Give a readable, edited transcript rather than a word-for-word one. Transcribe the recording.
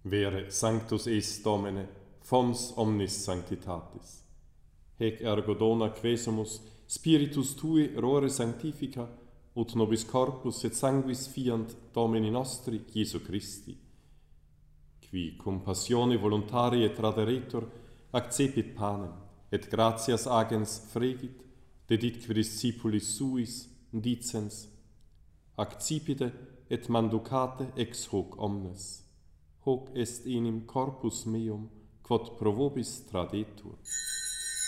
Vere sanctus est Domine, fons omnis sanctitatis. Hec ergo dona quesumus Spiritus Tui rore sanctifica, ut nobis corpus et sanguis fiant Domini nostri Iesu Christi, qui cum passione voluntarie traderetur accepit panem, et gratias agens fregit, deditque discipulis suis, dicens, accipite et manducate ex hoc omnes. Hoc est enim corpus meum, quod pro vobis tradetur.